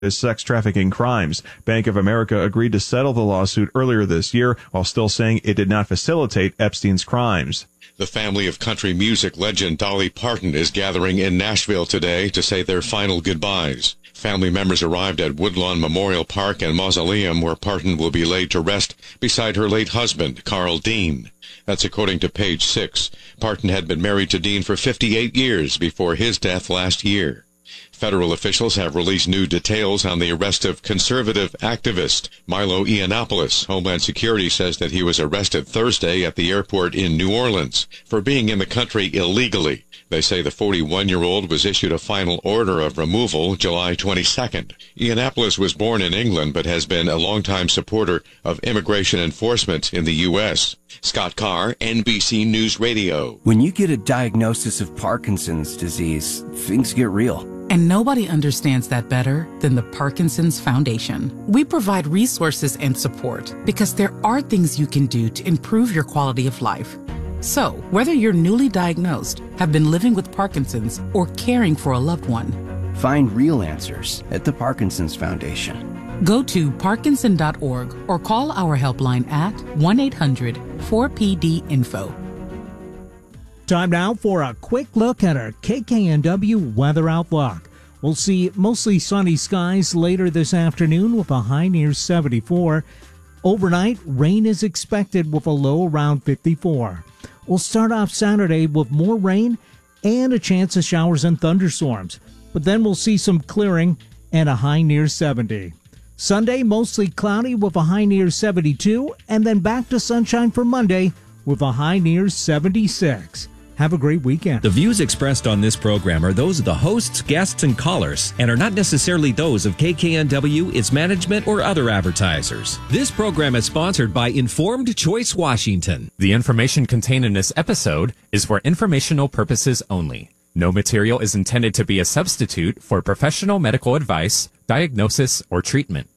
sex trafficking crimes. Bank of America agreed to settle the lawsuit earlier this year, while still saying it did not facilitate Epstein's crimes. The family of country music legend Dolly Parton is gathering in Nashville today to say their final goodbyes. Family members arrived at Woodlawn Memorial Park and Mausoleum, where Parton will be laid to rest beside her late husband, Carl Dean. That's according to Page Six. Parton had been married to Dean for 58 years before his death last year. Federal officials have released new details on the arrest of conservative activist Milo Yiannopoulos. Homeland Security says that he was arrested Thursday at the airport in New Orleans for being in the country illegally. They say the 41-year-old was issued a final order of removal July 22nd. Yiannopoulos was born in England but has been a longtime supporter of immigration enforcement in the U.S. Scott Carr, NBC News Radio. When you get a diagnosis of Parkinson's disease, things get real. And nobody understands that better than the Parkinson's Foundation. We provide resources and support because there are things you can do to improve your quality of life. So, whether you're newly diagnosed, have been living with Parkinson's, or caring for a loved one, find real answers at the Parkinson's Foundation. Go to parkinson.org or call our helpline at 1-800-4PD-INFO. Time now for a quick look at our KKNW weather outlook. We'll see mostly sunny skies later this afternoon with a high near 74. Overnight, rain is expected with a low around 54. We'll start off Saturday with more rain and a chance of showers and thunderstorms, but then we'll see some clearing and a high near 70. Sunday, mostly cloudy with a high near 72, and then back to sunshine for Monday with a high near 76. Have a great weekend. The views expressed on this program are those of the hosts, guests, and callers, and are not necessarily those of KKNW, its management, or other advertisers. This program is sponsored by Informed Choice Washington. The information contained in this episode is for informational purposes only. No material is intended to be a substitute for professional medical advice, diagnosis, or treatment.